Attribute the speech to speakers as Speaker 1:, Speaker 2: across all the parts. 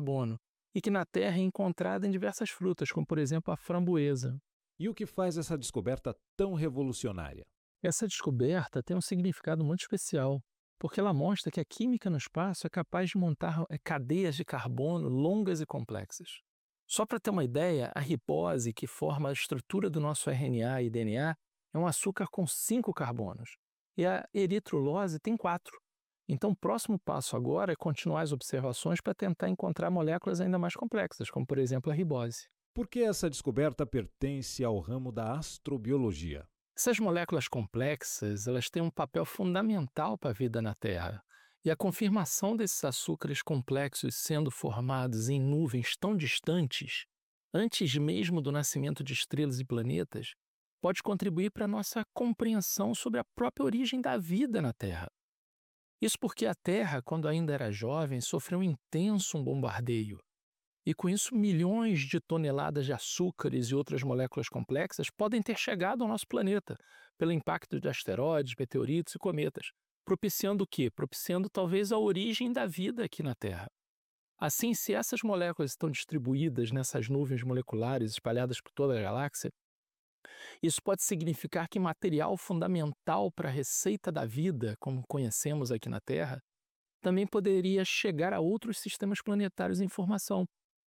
Speaker 1: carbono e que na Terra é encontrada em diversas frutas, como por exemplo a framboesa.
Speaker 2: E o que faz essa descoberta tão revolucionária?
Speaker 1: Essa descoberta tem um significado muito especial, porque ela mostra que a química no espaço é capaz de montar cadeias de carbono longas e complexas. Só para ter uma ideia, a ribose, que forma a estrutura do nosso RNA e DNA, é um açúcar com 5 carbonos, e a eritrulose tem 4. Então, o próximo passo agora é continuar as observações para tentar encontrar moléculas ainda mais complexas, como por exemplo a ribose.
Speaker 2: Por que essa descoberta pertence ao ramo da astrobiologia?
Speaker 1: Essas moléculas complexas, elas têm um papel fundamental para a vida na Terra. E a confirmação desses açúcares complexos sendo formados em nuvens tão distantes, antes mesmo do nascimento de estrelas e planetas, pode contribuir para a nossa compreensão sobre a própria origem da vida na Terra. Isso porque a Terra, quando ainda era jovem, sofreu um intenso bombardeio. E com isso, milhões de toneladas de açúcares e outras moléculas complexas podem ter chegado ao nosso planeta pelo impacto de asteroides, meteoritos e cometas, propiciando o quê? Propiciando talvez a origem da vida aqui na Terra. Assim, se essas moléculas estão distribuídas nessas nuvens moleculares espalhadas por toda a galáxia, isso pode significar que material fundamental para a receita da vida, como conhecemos aqui na Terra, também poderia chegar a outros sistemas planetários em formação.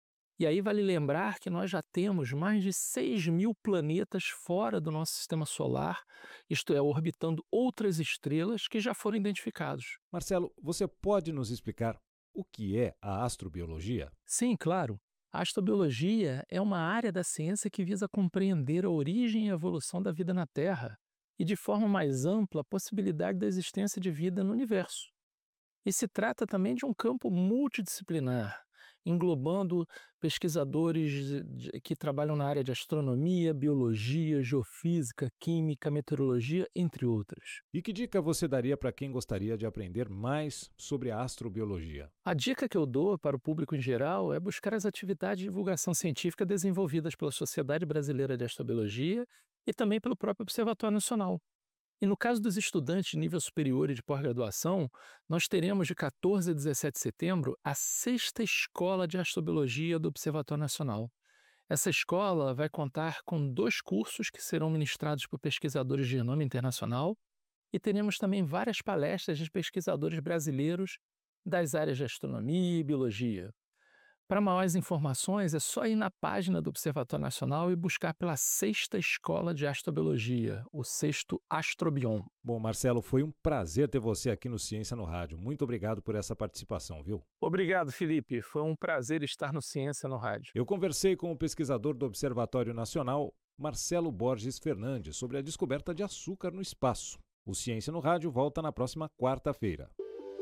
Speaker 1: E aí vale lembrar que nós já temos mais de 6.000 planetas fora do nosso sistema solar, isto é, orbitando outras estrelas que já foram identificados.
Speaker 2: Marcelo, você pode nos explicar o que é a astrobiologia?
Speaker 1: Sim, claro. A astrobiologia é uma área da ciência que visa compreender a origem e a evolução da vida na Terra e, de forma mais ampla, a possibilidade da existência de vida no universo. E se trata também de um campo multidisciplinar, englobando pesquisadores que trabalham na área de astronomia, biologia, geofísica, química, meteorologia, entre outros.
Speaker 2: E que dica você daria para quem gostaria de aprender mais sobre a astrobiologia?
Speaker 1: A dica que eu dou para o público em geral é buscar as atividades de divulgação científica desenvolvidas pela Sociedade Brasileira de Astrobiologia e também pelo próprio Observatório Nacional. E no caso dos estudantes de nível superior e de pós-graduação, nós teremos de 14 a 17 de setembro a 6ª Escola de Astrobiologia do Observatório Nacional. Essa escola vai contar com 2 cursos que serão ministrados por pesquisadores de renome internacional e teremos também várias palestras de pesquisadores brasileiros das áreas de astronomia e biologia. Para maiores informações, é só ir na página do Observatório Nacional e buscar pela 6ª Escola de Astrobiologia, o 6º Astrobion.
Speaker 2: Bom, Marcelo, foi um prazer ter você aqui no Ciência no Rádio. Muito obrigado por essa participação, viu?
Speaker 1: Obrigado, Felipe. Foi um prazer estar no Ciência no Rádio.
Speaker 2: Eu conversei com o pesquisador do Observatório Nacional, Marcelo Borges Fernandes, sobre a descoberta de açúcar no espaço. O Ciência no Rádio volta na próxima quarta-feira.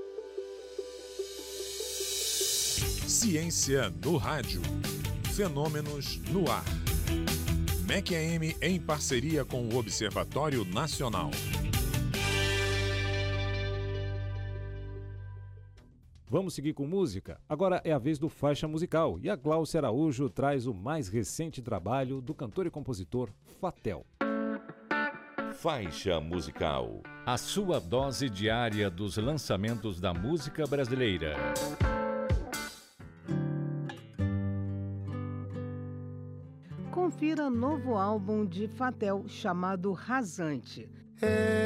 Speaker 3: Ciência no Rádio. Fenômenos no ar. MEC-AM em parceria com o Observatório Nacional.
Speaker 2: Vamos seguir com música? Agora é a vez do Faixa Musical e a Gláucia Araújo traz o mais recente trabalho do cantor e compositor Fatel.
Speaker 4: Faixa Musical.
Speaker 5: A sua dose diária dos lançamentos da música brasileira.
Speaker 6: Confira novo álbum de Fatel chamado Rasante.